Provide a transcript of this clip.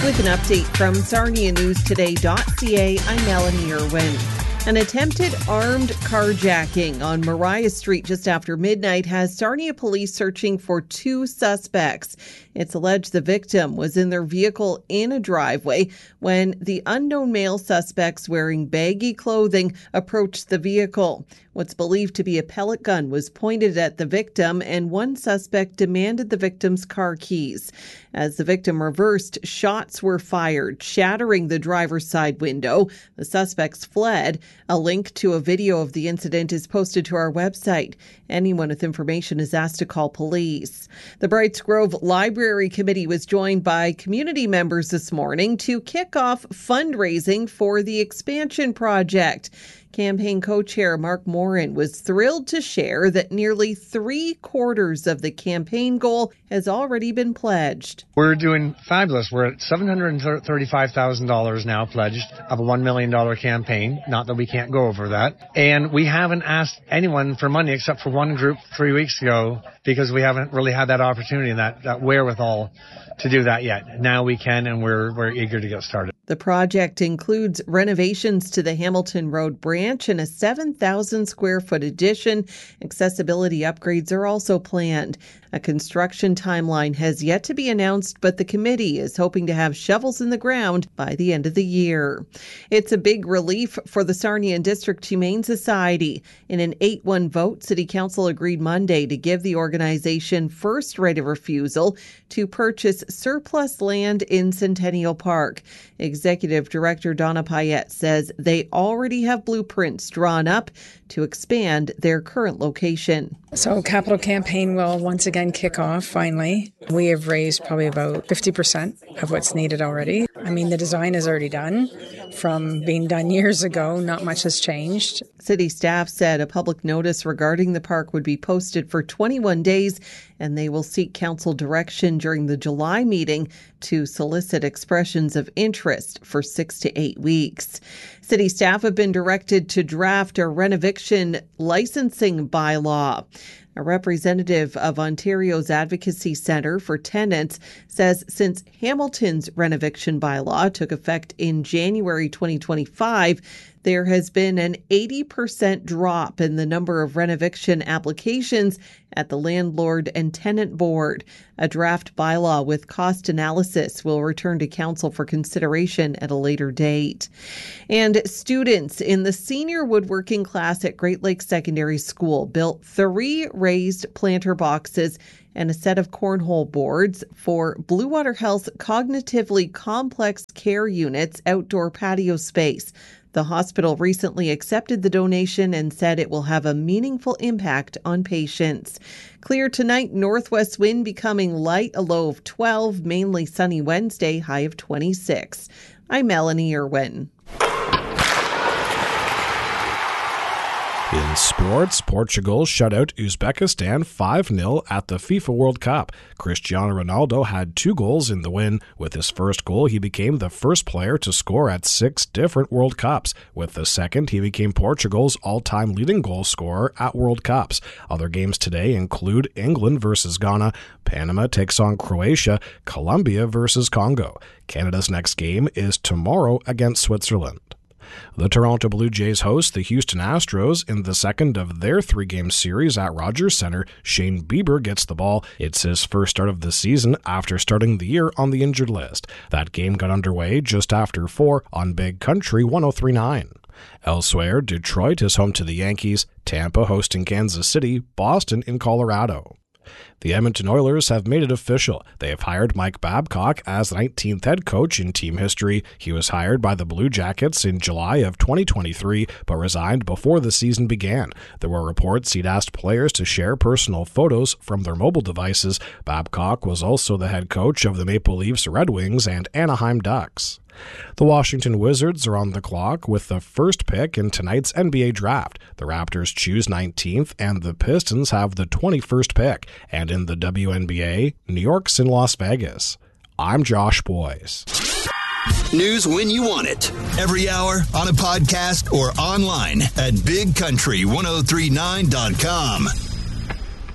With an update from SarniaNewsToday.ca, I'm Melanie Irwin. An attempted armed carjacking on Mariah Street just after midnight has Sarnia police searching for two suspects. It's alleged the victim was in their vehicle in a driveway when the unknown male suspects wearing baggy clothing approached the vehicle. What's believed to be a pellet gun was pointed at the victim, and one suspect demanded the victim's car keys. As the victim reversed, shots were fired, shattering the driver's side window. The suspects fled. A link to a video of the incident is posted to our website. Anyone with information is asked to call police. The Brights Grove Library Committee was joined by community members this morning to kick off fundraising for the expansion project. Campaign co-chair Mark Morin was thrilled to share that nearly 3/4 of the campaign goal has already been pledged. We're doing fabulous. We're at $735,000 now pledged of a $1 million campaign. Not that we can't go over that. And we haven't asked anyone for money except for one group 3 weeks ago because we haven't really had that opportunity and that wherewithal to do that yet. Now we can, and we're eager to get started. The project includes renovations to the Hamilton Road branch and a 7,000 square foot addition. Accessibility upgrades are also planned. A construction timeline has yet to be announced, but the committee is hoping to have shovels in the ground by the end of the year. It's a big relief for the Sarnia and District Humane Society. In an 8-1 vote, City Council agreed Monday to give the organization first right of refusal to purchase surplus land in Centennial Park. Executive Director Donna Payette says they already have blueprints drawn up to expand their current location. So capital campaign will once again kick off finally. We have raised probably about 50% of what's needed already. I mean, the design is already done. From being done years ago, not much has changed. City staff said a public notice regarding the park would be posted for 21 days, and they will seek council direction during the July meeting to solicit expressions of interest for 6 to 8 weeks. City staff have been directed to draft a renoviction licensing bylaw. A representative of Ontario's Advocacy Centre for Tenants says since Hamilton's renoviction bylaw took effect in January 2025, there has been an 80% drop in the number of renoviction applications at the Landlord and Tenant Board. A draft bylaw with cost analysis will return to council for consideration at a later date. And students in the senior woodworking class at Great Lakes Secondary School built 3 raised planter boxes and a set of cornhole boards for Blue Water Health's Cognitively Complex Care Unit's outdoor patio space. The hospital recently accepted the donation and said it will have a meaningful impact on patients. Clear tonight, northwest wind becoming light, a low of 12, mainly sunny Wednesday, high of 26. I'm Melanie Irwin. In sports, Portugal shut out Uzbekistan 5-0 at the FIFA World Cup. Cristiano Ronaldo had 2 goals in the win. With his first goal, he became the first player to score at 6 different World Cups. With the second, he became Portugal's all-time leading goal scorer at World Cups. Other games today include England versus Ghana, Panama takes on Croatia, Colombia versus Congo. Canada's next game is tomorrow against Switzerland. The Toronto Blue Jays host the Houston Astros in the second of their 3-game series at Rogers Centre. Shane Bieber gets the ball. It's his first start of the season after starting the year on the injured list. That game got underway just after 4 on Big Country 103.9. Elsewhere, Detroit is home to the Yankees, Tampa hosting Kansas City, Boston in Colorado. The Edmonton Oilers have made it official. They have hired Mike Babcock as the 19th head coach in team history. He was hired by the Blue Jackets in July of 2023, but resigned before the season began. There were reports he'd asked players to share personal photos from their mobile devices. Babcock was also the head coach of the Maple Leafs, Red Wings, and Anaheim Ducks. The Washington Wizards are on the clock with the first pick in tonight's NBA draft. The Raptors choose 19th, and the Pistons have the 21st pick. And in the WNBA, New York's in Las Vegas. I'm Josh Boyce. News when you want it. Every hour, on a podcast, or online at BigCountry1039.com.